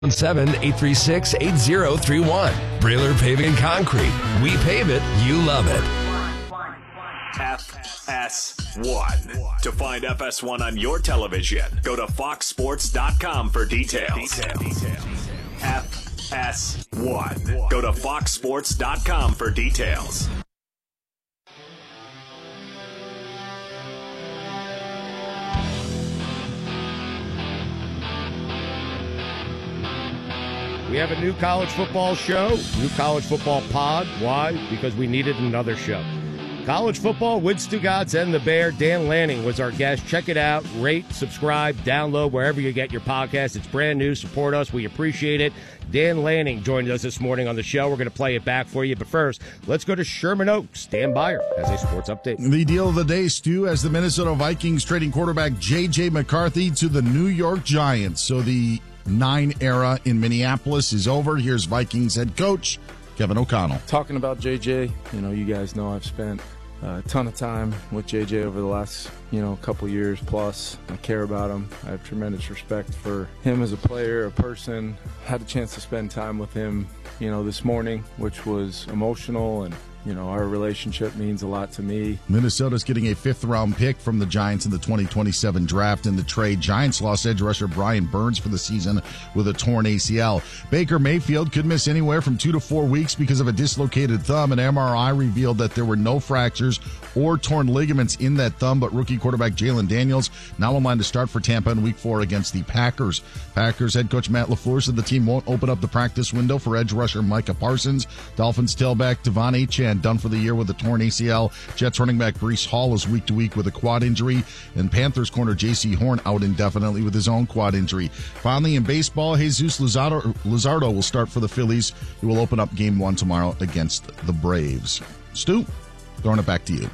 7-836-8031. Brailer Paving and Concrete. We pave it, you love it. FS1. To find FS1 on your television, go to foxsports.com for details. FS1. Go to foxsports.com for details. We have a new college football show, new college football pod. Why? Because we needed another show. College football with Stugotz and the Bear. Dan Lanning was our guest. Check it out. Rate, subscribe, download wherever you get your podcast. It's brand new. Support us. We appreciate it. Dan Lanning joined us this morning on the show. We're going to play it back for you. But first, let's go to Sherman Oaks. Dan Beyer has a sports update. The deal of the day, Stu, as the Minnesota Vikings trading quarterback J.J. McCarthy to the New York Giants. So the 9 era in Minneapolis is over. Here's Vikings head coach Kevin O'Connell. Talking about JJ, you guys know I've spent a ton of time with JJ over the last, couple years plus. I care about him. I have tremendous respect for him as a player, a person. Had a chance to spend time with him, this morning, which was emotional, and our relationship means a lot to me. Minnesota's getting a 5th-round pick from the Giants in the 2027 draft. In the trade, Giants lost edge rusher Brian Burns for the season with a torn ACL. Baker Mayfield could miss anywhere from 2 to 4 weeks because of a dislocated thumb. An MRI revealed that there were no fractures or torn ligaments in that thumb, but rookie quarterback Jalen Daniels now in line to start for Tampa in Week 4 against the Packers. Packers head coach Matt LaFleur said the team won't open up the practice window for edge rusher Micah Parsons. Dolphins tailback Devon Achane done for the year with a torn ACL. Jets running back Breece Hall is week to week with a quad injury, and Panthers corner J.C. Horn out indefinitely with his own quad injury. Finally, in baseball, Jesus Luzardo will start for the Phillies. He will open up Game 1 tomorrow against the Braves. Stu, throwing it back to you.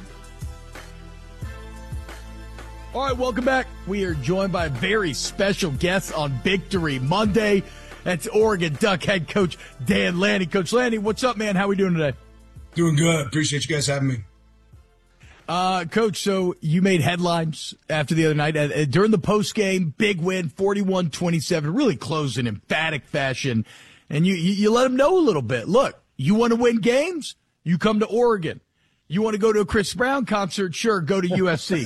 All right, welcome back. We are joined by a very special guest on Victory Monday. That's Oregon Duck head coach Dan Lanning. Coach Lanning, what's up, man? How are we doing today? Doing good. Appreciate you guys having me. Coach, so you made headlines after the other night. During the postgame, big win, 41-27, really closed in emphatic fashion. And you let them know a little bit. Look, you want to win games? You come to Oregon. You want to go to a Chris Brown concert? Sure, go to USC.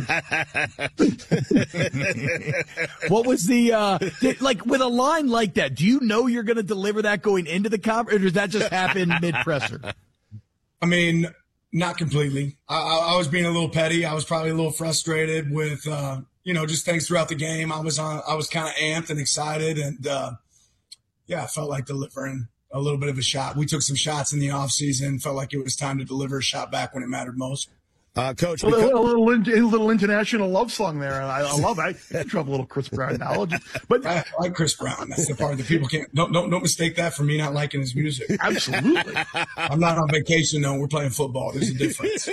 What was like with a line like that, do you know you're going to deliver that going into the conference, or does that just happen mid-presser? I mean, not completely. I was being a little petty. I was probably a little frustrated with, just things throughout the game. I was kind of amped and excited, and I felt like delivering a little bit of a shot. We took some shots in the offseason, felt like it was time to deliver a shot back when it mattered most. Coach, a little international love song there. I love it. I drove a little Chris Brown knowledge, but I like Chris Brown. That's the part that people don't mistake that for me not liking his music. Absolutely. I'm not on vacation though. We're playing football. There's a difference.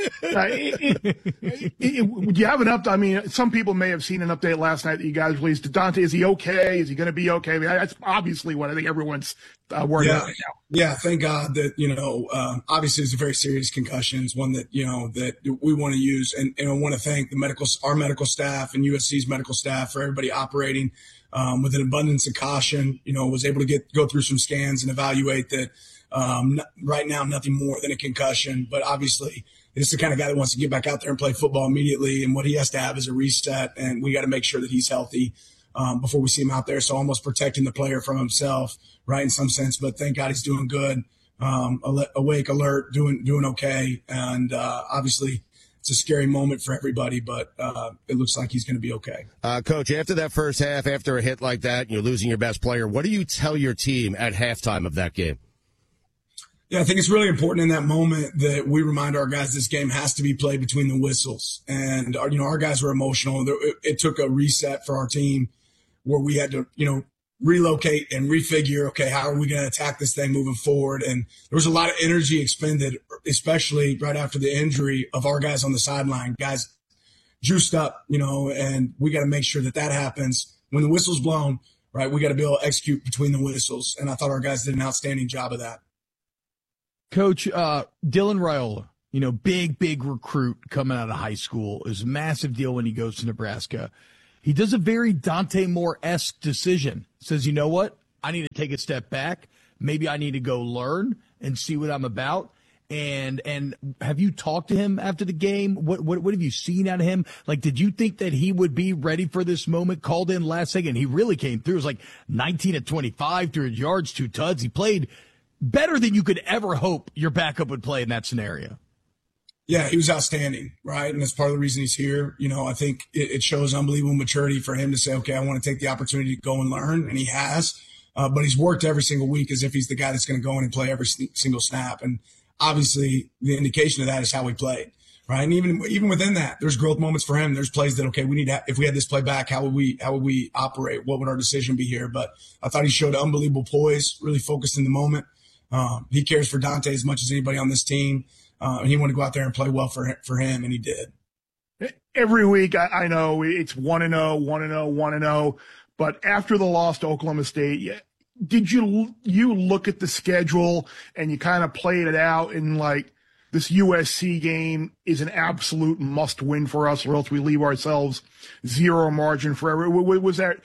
Do you have an update? I mean, some people may have seen an update last night that you guys released. Dante, is he okay? Is he going to be okay? I mean, that's obviously what I think everyone's worried about right now. Yeah, thank God that, obviously it's a very serious concussion. It's one that, that we want to use. And I want to thank our medical staff and USC's medical staff for everybody operating with an abundance of caution, was able to go through some scans and evaluate that right now nothing more than a concussion. But obviously it's the kind of guy that wants to get back out there and play football immediately. And what he has to have is a reset. And we got to make sure that he's healthy before we see him out there. So almost protecting the player from himself, right, in some sense. But thank God he's doing good, awake, alert, doing okay. And obviously it's a scary moment for everybody, but it looks like he's going to be okay. Coach, after that first half, after a hit like that, you're losing your best player, what do you tell your team at halftime of that game? Yeah, I think it's really important in that moment that we remind our guys this game has to be played between the whistles. And, our guys were emotional. It took a reset for our team where we had to, relocate and refigure, okay, how are we going to attack this thing moving forward? And there was a lot of energy expended, especially right after the injury of our guys on the sideline. Guys juiced up, and we got to make sure that happens. When the whistle's blown, right, we got to be able to execute between the whistles. And I thought our guys did an outstanding job of that. Coach, Dylan Raiola, big recruit coming out of high school. It was a massive deal when he goes to Nebraska. He does a very Dante Moore-esque decision. Says, you know what? I need to take a step back. Maybe I need to go learn and see what I'm about. And have you talked to him after the game? What have you seen out of him? Like, did you think that he would be ready for this moment? Called in last second. He really came through. It was like 19 of 25, 300 yards, 2 tuds. He played better than you could ever hope your backup would play in that scenario. Yeah, he was outstanding, right? And that's part of the reason he's here. I think it shows unbelievable maturity for him to say, okay, I want to take the opportunity to go and learn, and he has. But he's worked every single week as if he's the guy that's going to go in and play every single snap. And obviously, the indication of that is how we played, right? And even within that, there's growth moments for him. There's plays that, okay, we need to, if we had this play back, how would we operate? What would our decision be here? But I thought he showed unbelievable poise, really focused in the moment. He cares for Dante as much as anybody on this team. And he wanted to go out there and play well for him, and he did. Every week, I know it's 1-0, 1-0, 1-0. But after the loss to Oklahoma State, did you look at the schedule and you kind of played it out in like, this USC game is an absolute must win for us, or else we leave ourselves zero margin forever? Was there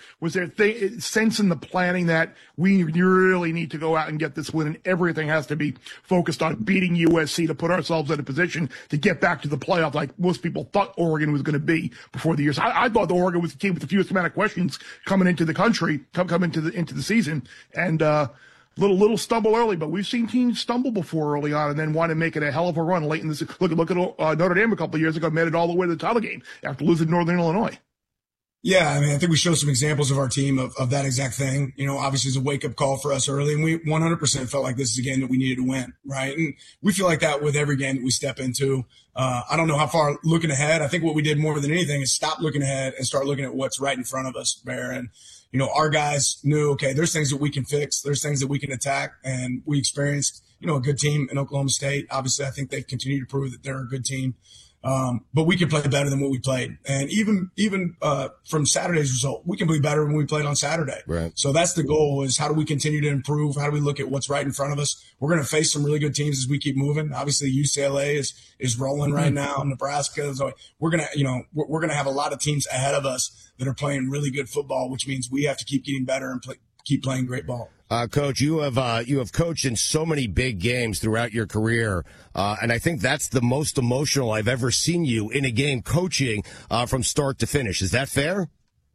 sense in the planning that we really need to go out and get this win, and everything has to be focused on beating USC to put ourselves in a position to get back to the playoff, like most people thought Oregon was going to be before the year? So I thought the Oregon was the team with the fewest amount of questions coming into the country, come into the season, and little stumble early, but we've seen teams stumble before early on and then want to make it a hell of a run late in this. Look at Notre Dame a couple of years ago, made it all the way to the title game after losing Northern Illinois. Yeah, I mean, I think we showed some examples of our team of that exact thing. Obviously it's a wake-up call for us early, and we 100% felt like this is a game that we needed to win, right? And we feel like that with every game that we step into. I don't know how far looking ahead. I think what we did more than anything is stop looking ahead and start looking at what's right in front of us, Bear. And our guys knew, okay, there's things that we can fix. There's things that we can attack. And we experienced, a good team in Oklahoma State. Obviously, I think they've continued to prove that they're a good team. But we can play better than what we played. And even from Saturday's result, we can play better than we played on Saturday. Right. So that's the goal, is how do we continue to improve? How do we look at what's right in front of us? We're going to face some really good teams as we keep moving. Obviously, UCLA is rolling right now. Nebraska. So we're going to have a lot of teams ahead of us that are playing really good football, which means we have to keep getting better and keep playing great ball. Coach, you have coached in so many big games throughout your career, and I think that's the most emotional I've ever seen you in a game coaching from start to finish. Is that fair?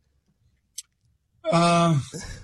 I've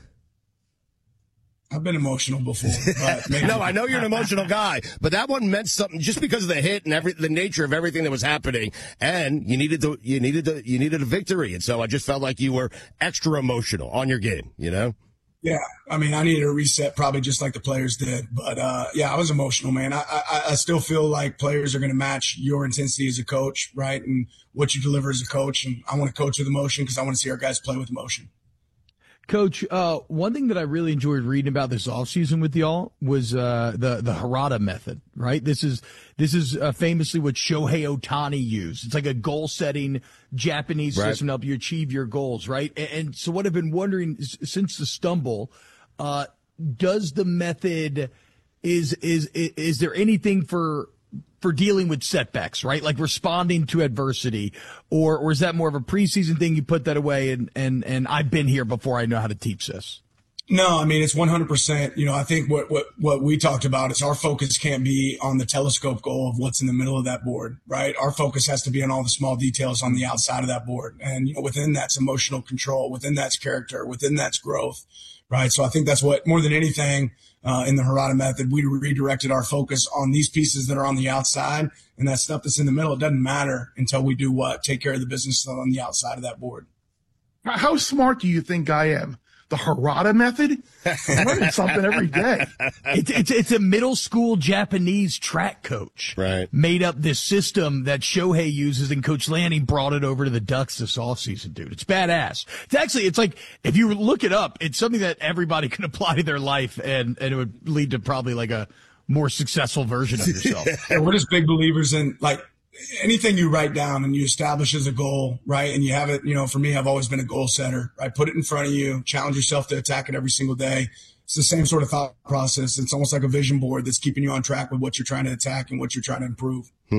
been emotional before. But no, I know you're an emotional guy, but that one meant something just because of the hit and the nature of everything that was happening, and you needed a victory, and so I just felt like you were extra emotional on your game, Yeah, I mean, I needed a reset probably just like the players did. But, yeah, I was emotional, man. I still feel like players are going to match your intensity as a coach, right, and what you deliver as a coach. And I want to coach with emotion because I want to see our guys play with emotion. Coach, one thing that I really enjoyed reading about this offseason with y'all was the Harada method, right? This is famously what Shohei Ohtani used. It's like a goal-setting Japanese system to help you achieve your goals, right? And so what I've been wondering since the stumble, does the method is there anything for dealing with setbacks, right? Like responding to adversity, or is that more of a preseason thing? You put that away and I've been here before. I know how to teach this. No, I mean, it's 100%. I think what we talked about is our focus can't be on the telescope goal of what's in the middle of that board, right? Our focus has to be on all the small details on the outside of that board. And, within that's emotional control, within that's character, within that's growth, right? So I think that's what, more than anything, in the Harada method, we redirected our focus on these pieces that are on the outside, and that stuff that's in the middle, it doesn't matter until we do what? Take care of the business on the outside of that board. How smart do you think I am? The Harada method? I'm learning something every day. It's a middle school Japanese track coach. Right. Made up this system that Shohei uses, and Coach Lanning brought it over to the Ducks this offseason, dude. It's badass. It's like, if you look it up, it's something that everybody can apply to their life, and it would lead to probably like a more successful version of yourself. Yeah, we're just big believers in, like, anything you write down and you establish as a goal, right? And you have it, for me, I've always been a goal setter, right? Put it in front of you, challenge yourself to attack it every single day. It's the same sort of thought process. It's almost like a vision board that's keeping you on track with what you're trying to attack and what you're trying to improve.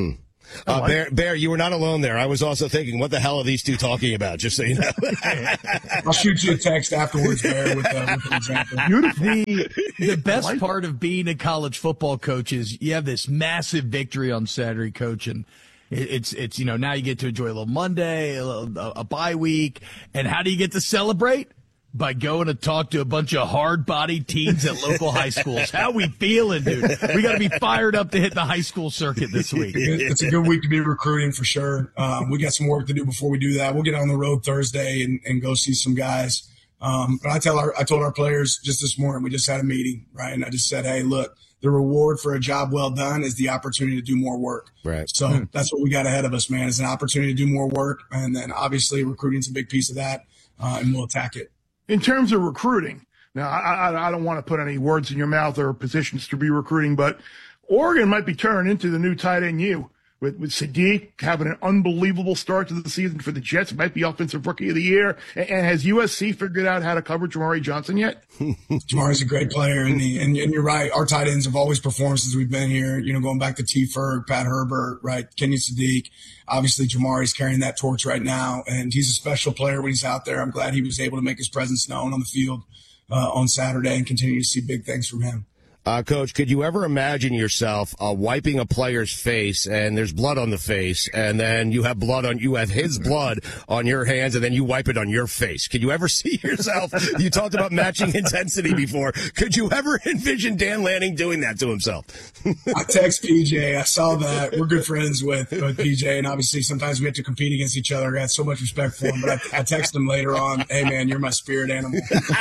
Bear, you were not alone there. I was also thinking, what the hell are these two talking about? Just so you know. I'll shoot you a text afterwards, Bear, with an example. Beautiful. The best part of being a college football coach is you have this massive victory on Saturday, Coach, and it's now you get to enjoy a little Monday, a bye week, and how do you get to celebrate? By going to talk to a bunch of hard-bodied teens at local high schools. How we feeling, dude? We got to be fired up to hit the high school circuit this week. It's a good week to be recruiting for sure. We got some work to do before we do that. We'll get on the road Thursday and go see some guys. But I told our players just this morning, we just had a meeting, right? And I just said, hey, look, the reward for a job well done is the opportunity to do more work. Right. So that's what we got ahead of us, man, is an opportunity to do more work. And then obviously recruiting's a big piece of that, and we'll attack it. In terms of recruiting, now I don't want to put any words in your mouth or positions to be recruiting, but Oregon might be turning into the new tight end U with Sadiq having an unbelievable start to the season for the Jets. Might be offensive rookie of the year. And has USC figured out how to cover Jamari Johnson yet? Jamari's a great player, and you're right. Our tight ends have always performed since we've been here. Going back to T. Ferg, Pat Herbert, right, Kenny Sadiq. Obviously, Jamari's carrying that torch right now, and he's a special player when he's out there. I'm glad he was able to make his presence known on the field on Saturday and continue to see big things from him. Coach, could you ever imagine yourself wiping a player's face and there's blood on the face, and then you have his blood on your hands, and then you wipe it on your face? Could you ever see yourself? You talked about matching intensity before. Could you ever envision Dan Lanning doing that to himself? I text PJ. I saw that. We're good friends with PJ, and obviously sometimes we have to compete against each other. I got so much respect for him, but I text him later on, hey, man, you're my spirit animal.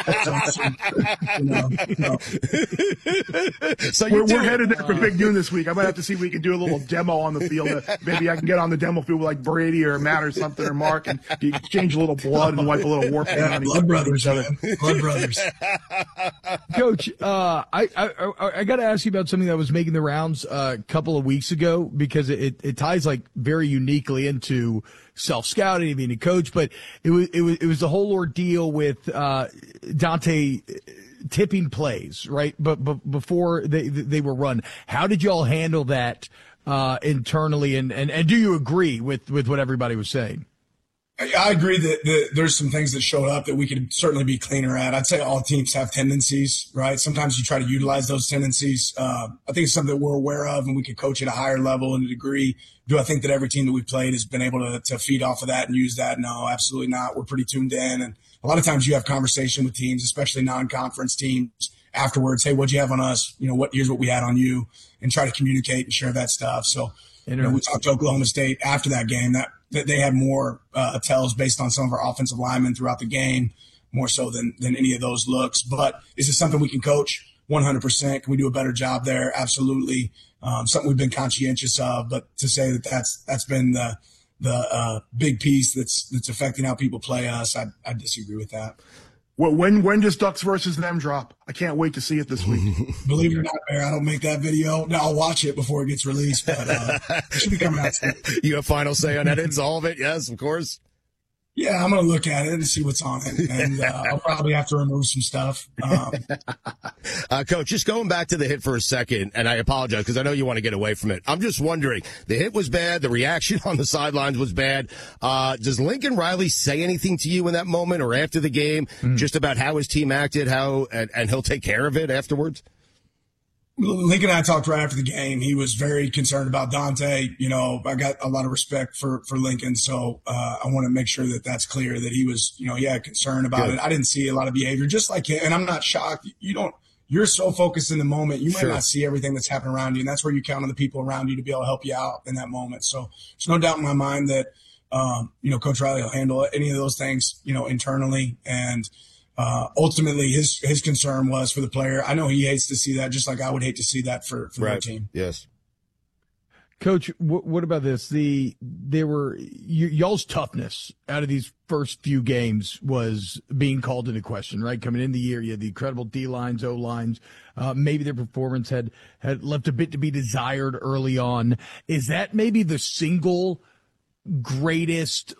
So we're headed there for Big Noon this week. I might have to see if we can do a little demo on the field. Maybe I can get on the demo field with like Brady or Matt or something, or Mark, and exchange a little blood and wipe a little warp on blood brothers, man. Blood brothers. Coach, I got to ask you about something that was making the rounds a couple of weeks ago, because it ties like very uniquely into self-scouting, being a coach, but it was the whole ordeal with Dante tipping plays, right? But before they were run, how did you all handle that internally? And do you agree with what everybody was saying? I agree that there's some things that showed up that we could certainly be cleaner at. I'd say all teams have tendencies, right? Sometimes you try to utilize those tendencies. I think it's something that we're aware of, and we could coach at a higher level and a degree. Do I think that every team that we've played has been able to feed off of that and use that? No, absolutely not. We're pretty tuned in. And a lot of times you have conversation with teams, especially non-conference teams, afterwards. Hey, what'd you have on us? Here's what we had on you, and try to communicate and share that stuff. So, we talked to Oklahoma State after that game that they had more tells based on some of our offensive linemen throughout the game, more so than any of those looks. But is it something we can coach? 100%. Can we do a better job there? Absolutely. Something we've been conscientious of, but to say that that's been the big piece that's affecting how people play us, I disagree with that. Well, when does Ducks versus them drop? I can't wait to see it this week. Believe it or not, Bear, I don't make that video. Now, I'll watch it before it gets released, but it should be coming out soon. You have final say on edits, all of it? Yes, of course. Yeah, I'm going to look at it and see what's on it, and I'll probably have to remove some stuff. Coach, just going back to the hit for a second, and I apologize because I know you want to get away from it. I'm just wondering, the hit was bad, the reaction on the sidelines was bad. Does Lincoln Riley say anything to you in that moment or after the game just about how his team acted, and he'll take care of it afterwards? Lincoln and I talked right after the game. He was very concerned about Dante. I got a lot of respect for Lincoln, so I want to make sure that that's clear, that he was, he had concern about it. I didn't see a lot of behavior just like him, and I'm not shocked. You're so focused in the moment, you might not see everything that's happening around you, and that's where you count on the people around you to be able to help you out in that moment. So there's no doubt in my mind that, Coach Riley will handle any of those things, internally, and ultimately his concern was for the player. I know he hates to see that, just like I would hate to see that for their team. Yes. Coach, what about this? Y'all's toughness out of these first few games was being called into question, right? Coming in the year, you had the incredible D-lines, O-lines. Maybe their performance had left a bit to be desired early on. Is that maybe the single greatest,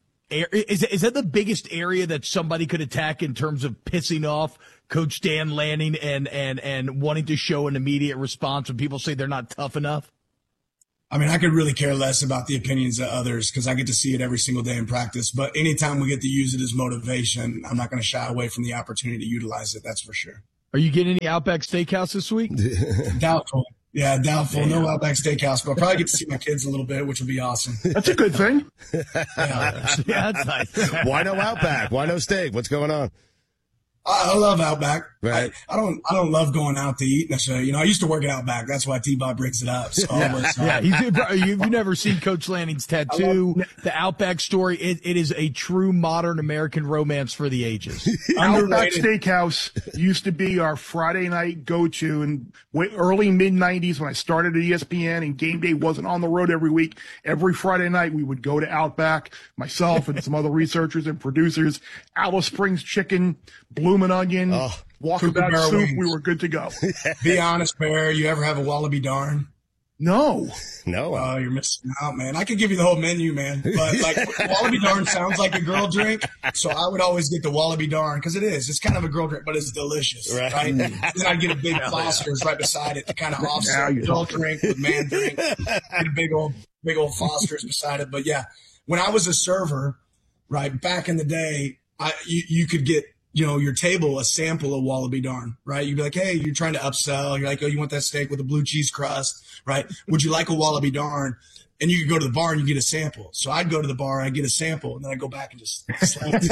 is that the biggest area that somebody could attack in terms of pissing off Coach Dan Lanning and wanting to show an immediate response when people say they're not tough enough? I mean, I could really care less about the opinions of others because I get to see it every single day in practice. But anytime we get to use it as motivation, I'm not going to shy away from the opportunity to utilize it. That's for sure. Are you getting any Outback Steakhouse this week? Doubtful. Yeah, doubtful. No Outback Steakhouse, but I'll probably get to see my kids a little bit, which will be awesome. That's a good thing. Yeah, that's nice. Why no Outback? Why no steak? What's going on? I love Outback. Right. I don't love going out to eat necessarily. You know, I used to work at Outback. That's why T-Bob brings it up. So You've never seen Coach Lanning's tattoo, the Outback story. It is a true modern American romance for the ages. Outback Steakhouse used to be our Friday night go-to in early mid-'90s when I started at ESPN and game day wasn't on the road every week. Every Friday night we would go to Outback, myself and some other researchers and producers, Alice Springs chicken, bloomin' onion, walkabout soup. Wings. We were good to go. Be honest, Bear, you ever have a Wallaby Darn? No. Oh, you're missing out, man. I could give you the whole menu, man. But like Wallaby Darn sounds like a girl drink, so I would always get the Wallaby Darn because it is. It's kind of a girl drink, but it's delicious, right? Then I'd get a big Foster's right beside it to kind of offset girl drink with man drink. Get a big old Foster's beside it. But yeah, when I was a server, right back in the day, you could get, you know, your table a sample of Wallaby Darn, right? You'd be like, hey, you're trying to upsell. You're like, oh, you want that steak with a blue cheese crust, right? Would you like a Wallaby Darn? And you could go to the bar and you get a sample. So I'd go to the bar, I'd get a sample, and then I'd go back and just slam it.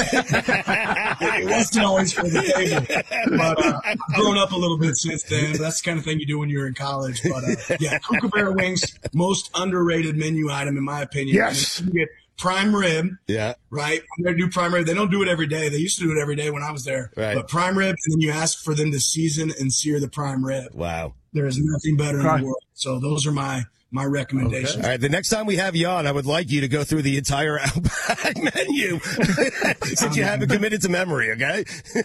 It wasn't always for the table. But I've grown up a little bit since then. That's the kind of thing you do when you're in college. But yeah, Kookaburra Wings, most underrated menu item in my opinion. Yes. You get prime rib, Right. right? I'm going to do prime rib. They don't do it every day. They used to do it every day when I was there. Right. But prime rib, and then you ask for them to season and sear the prime rib. Wow. There is nothing better in the world. So those are my recommendations. Okay. All right, the next time we have you on, I would like you to go through the entire Outback menu since you haven't committed to memory, okay?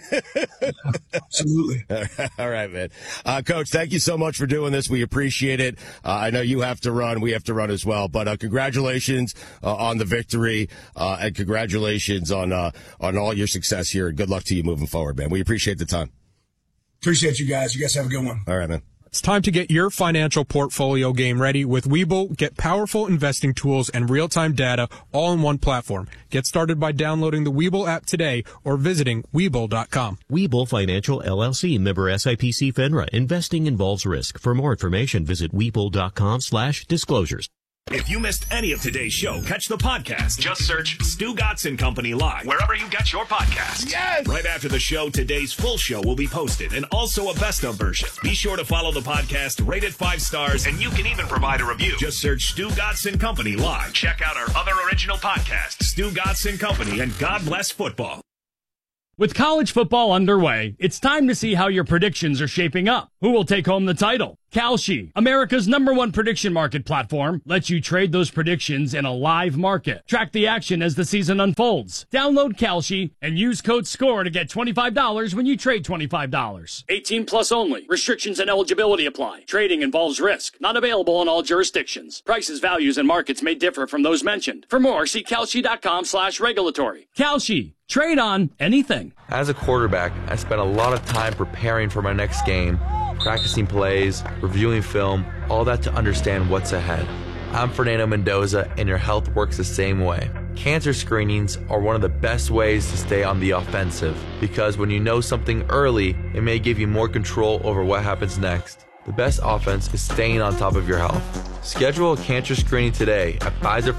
Absolutely. All right, man. Coach, thank you so much for doing this. We appreciate it. I know you have to run. We have to run as well. But congratulations on the victory, and congratulations on all your success here. And good luck to you moving forward, man. We appreciate the time. Appreciate you guys. You guys have a good one. All right, man. It's time to get your financial portfolio game ready with Webull. Get powerful investing tools and real-time data all in one platform. Get started by downloading the Webull app today or visiting Webull.com. Webull Financial LLC, member SIPC FINRA. Investing involves risk. For more information, visit Webull.com/disclosures. If you missed any of today's show, catch the podcast. Just search Stu Gotson Company Live wherever you get your podcasts. Yes! Right after the show, today's full show will be posted and also a best of version. Be sure to follow the podcast, rate it 5 stars, and you can even provide a review. Just search Stu Gotson Company Live. Check out our other original podcasts, Stu Gotson Company and God Bless Football. With college football underway, it's time to see how your predictions are shaping up. Who will take home the title? Kalshi, America's #1 prediction market platform, lets you trade those predictions in a live market. Track the action as the season unfolds. Download Kalshi and use code SCORE to get $25 when you trade $25. 18 plus only. Restrictions and eligibility apply. Trading involves risk. Not available in all jurisdictions. Prices, values, and markets may differ from those mentioned. For more, see Kalshi.com/regulatory. Kalshi. Trade on anything. As a quarterback, I spent a lot of time preparing for my next game, practicing plays, reviewing film, all that to understand what's ahead. I'm Fernando Mendoza, and your health works the same way. Cancer screenings are one of the best ways to stay on the offensive, because when you know something early, it may give you more control over what happens next. The best offense is staying on top of your health. Schedule a cancer screening today at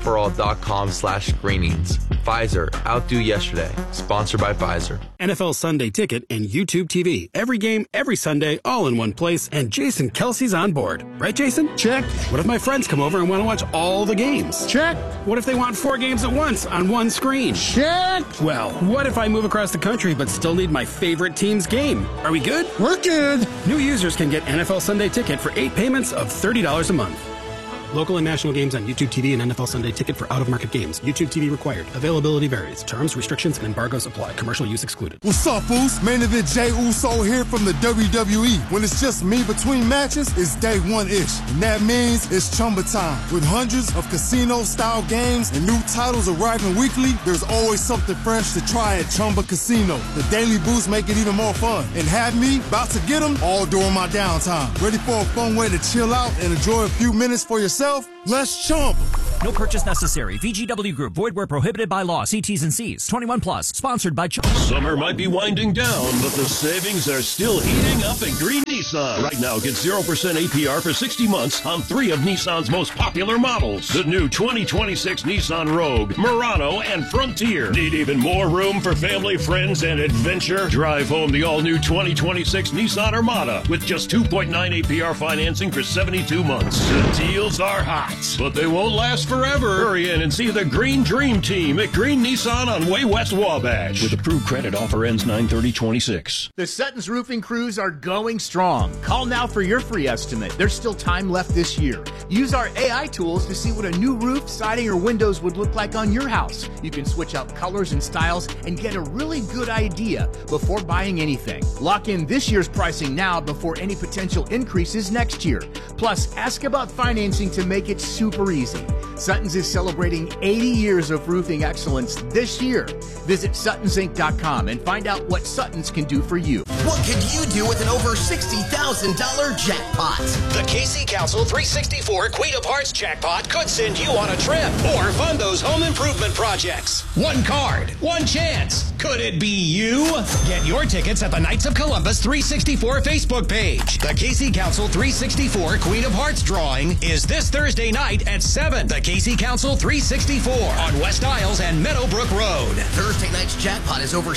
PfizerForAll.com/screenings. Pfizer, outdo yesterday. Sponsored by Pfizer. NFL Sunday Ticket and YouTube TV. Every game, every Sunday, all in one place. And Jason Kelsey's on board. Right, Jason? Check. What if my friends come over and want to watch all the games? Check. What if they want 4 games at once on one screen? Check. Well, what if I move across the country but still need my favorite team's game? Are we good? We're good. New users can get NFL Sunday Ticket for 8 payments of $30 a month. Local and national games on YouTube TV and NFL Sunday Ticket for out-of-market games. YouTube TV required. Availability varies. Terms, restrictions, and embargoes apply. Commercial use excluded. What's up, Foos? Main event Jey Uso here from the WWE. When it's just me between matches, it's day one-ish. And that means it's Chumba time. With hundreds of casino-style games and new titles arriving weekly, there's always something fresh to try at Chumba Casino. The daily boosts make it even more fun. And have me about to get them all during my downtime. Ready for a fun way to chill out and enjoy a few minutes for yourself? yourself less chumba. No purchase necessary. VGW Group. Void where prohibited by law. See T's and C's. 21 plus. Sponsored by Summer might be winding down, but the savings are still heating up at Green Nissan. Right now, get 0% APR for 60 months on 3 of Nissan's most popular models. The new 2026 Nissan Rogue, Murano, and Frontier. Need even more room for family, friends, and adventure? Drive home the all-new 2026 Nissan Armada with just 2.9 APR financing for 72 months. The deals are hot, but they won't last forever. Hurry in and see the Green Dream Team at Green Nissan on Way West Wabash. With approved credit, offer ends 9/30/26. The Sutton's Roofing crews are going strong. Call now for your free estimate. There's still time left this year. Use our AI tools to see what a new roof, siding, or windows would look like on your house. You can switch out colors and styles and get a really good idea before buying anything. Lock in this year's pricing now before any potential increases next year. Plus, ask about financing to make it super easy. Sutton's is celebrating 80 years of roofing excellence this year. Visit SuttonsInc.com and find out what Sutton's can do for you. What could you do with an over $60,000 jackpot? The KC Council 364 Queen of Hearts jackpot could send you on a trip or fund those home improvement projects. One card, one chance. Could it be you? Get your tickets at the Knights of Columbus 364 Facebook page. The KC Council 364 Queen of Hearts drawing is this Thursday night at 7. The KC Council 364 on West Isles and Meadowbrook Road. Thursday night's jackpot is over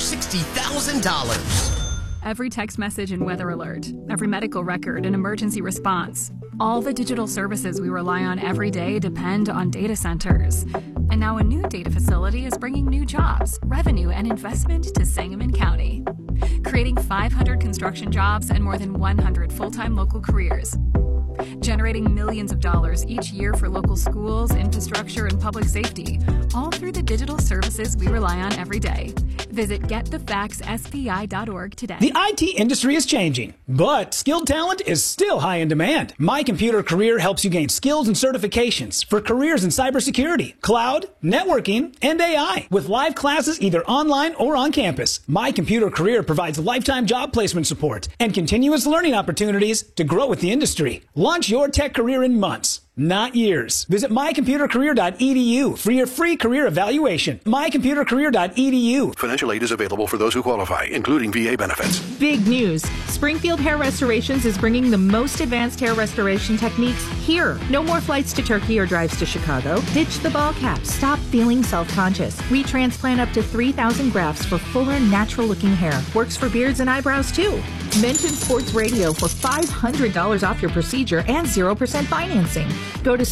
$60,000. Every text message and weather alert, every medical record and emergency response. All the digital services we rely on every day depend on data centers. And now a new data facility is bringing new jobs, revenue, and investment to Sangamon County, creating 500 construction jobs and more than 100 full-time local careers, generating millions of dollars each year for local schools, infrastructure, and public safety, all through the digital services we rely on every day. Visit getthefaxspi.org today. The IT industry is changing, but skilled talent is still high in demand. My Computer Career helps you gain skills and certifications for careers in cybersecurity, cloud, networking, and AI. With live classes either online or on campus, My Computer Career provides lifetime job placement support and continuous learning opportunities to grow with the industry. Launch your tech career in months, not years. Visit mycomputercareer.edu for your free career evaluation. mycomputercareer.edu. Financial aid is available for those who qualify, including VA benefits. Big news. Springfield Hair Restorations is bringing the most advanced hair restoration techniques here. No more flights to Turkey or drives to Chicago. Ditch the ball cap. Stop feeling self-conscious. We transplant up to 3,000 grafts for fuller, natural-looking hair. Works for beards and eyebrows, too. Mention Sports Radio for $500 off your procedure and 0% financing. Go to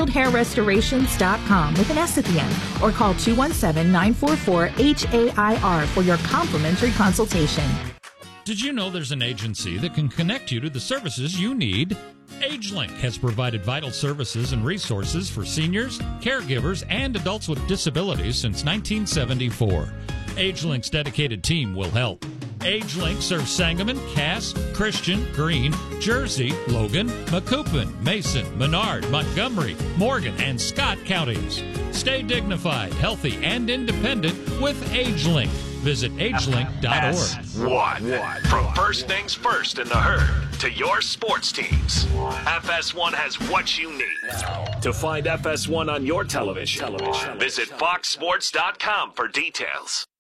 SpringfieldHairRestorations.com with an S at the end or call 217-944-HAIR for your complimentary consultation. Did you know there's an agency that can connect you to the services you need? AgeLink has provided vital services and resources for seniors, caregivers, and adults with disabilities since 1974. AgeLink's dedicated team will help. AgeLink serves Sangamon, Cass, Christian, Greene, Jersey, Logan, Macoupin, Mason, Menard, Montgomery, Morgan, and Scott counties. Stay dignified, healthy, and independent with AgeLink. Visit agelink.org. FS1. From first things first in the herd to your sports teams, FS1 has what you need. To find FS1 on your television, visit foxsports.com for details.